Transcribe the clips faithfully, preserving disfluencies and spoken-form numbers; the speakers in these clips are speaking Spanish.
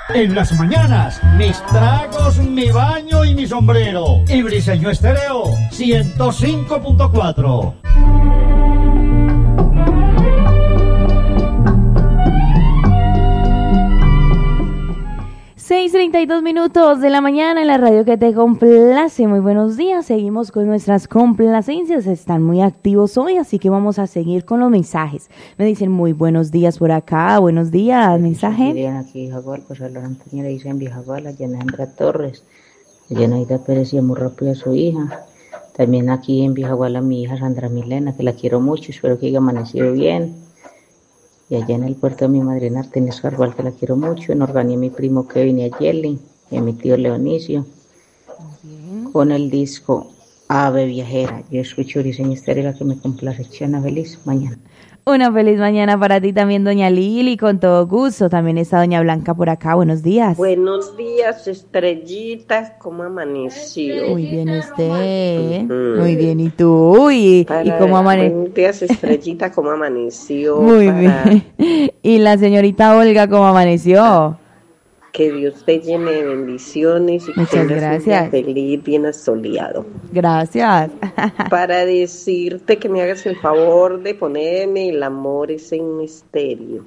En las mañanas, mis tragos, mi baño y mi sombrero. Y Briseño Estéreo, ciento cinco punto cuatro. seis treinta y dos minutos de la mañana en la radio que te complace. Muy buenos días, seguimos con nuestras complacencias, están muy activos hoy, así que vamos a seguir con los mensajes. Me dicen muy buenos días por acá, buenos días, mensaje. Bien, aquí Jaguar, pues a la Antonia le dicen Jaguar, a Alejandra Torres, a Yenaida Pérez y a muy rápido a su hija. También aquí en Vijagual a mi hija Sandra Milena, que la quiero mucho, espero que haya amanecido bien. Y allá en el puerto de mi madrina Artenis Carval, que la quiero mucho, en Organia mi primo Kevin y a Yeli, y a mi tío Leonicio, con el disco Ave Viajera. Yo escucho Briseño Estéreo, la que me complace. Chana, feliz mañana. Una feliz mañana para ti también, doña Lili, con todo gusto. También está doña Blanca por acá, buenos días. Buenos días, estrellitas, ¿cómo amaneció? Muy bien usted, uh-huh. Muy bien, ¿y tú? ¿Y, para, ¿y cómo amaneció? Buenos días, estrellita, ¿cómo amaneció? Muy para... bien. ¿Y la señorita Olga cómo amaneció? Que Dios te llene de bendiciones y que muchas tengas gracias. Un día feliz, bien asoleado. Gracias. Para decirte que me hagas el favor de ponerme El amor es un misterio.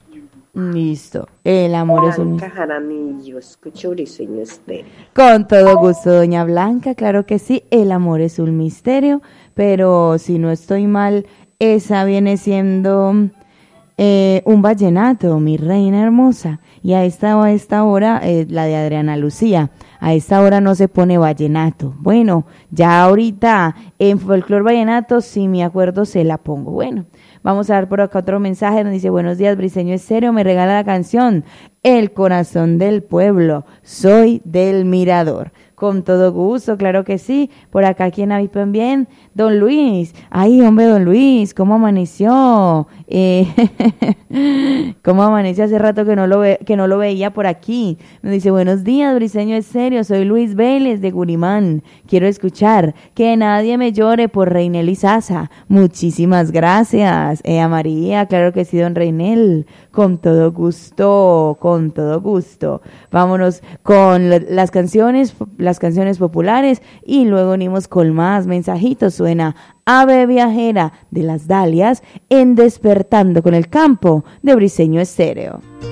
Listo. El amor Blanca es un misterio. Jaramillo, escucho Briseño Estéreo. Con todo gusto, doña Blanca, claro que sí. El amor es un misterio, pero si no estoy mal, esa viene siendo eh, un vallenato, mi reina hermosa. Y a esta, a esta hora, eh, la de Adriana Lucía, a esta hora no se pone vallenato. Bueno, ya ahorita en Folclor Vallenato, si me acuerdo, se la pongo. Bueno, vamos a dar por acá otro mensaje donde dice, buenos días, Briseño Estéreo, me regala la canción El corazón del pueblo, soy del Mirador. Con todo gusto, claro que sí. Por acá, aquí en Avipen bien, don Luis. Ay, hombre, don Luis, ¿cómo amaneció? Eh, ¿Cómo amaneció? Hace rato que no lo ve, que no lo veía por aquí. Me dice, buenos días, Briseño Estéreo, soy Luis Vélez de Gurimán. Quiero escuchar Que nadie me llore por Reinel Izaza. Muchísimas gracias. Eh, a María, claro que sí, don Reinel. Con todo gusto, con todo gusto. Vámonos con las canciones, las canciones populares y luego venimos con más mensajitos. Suena Ave Viajera de las Dalias en Despertando con el Campo de Briseño Estéreo.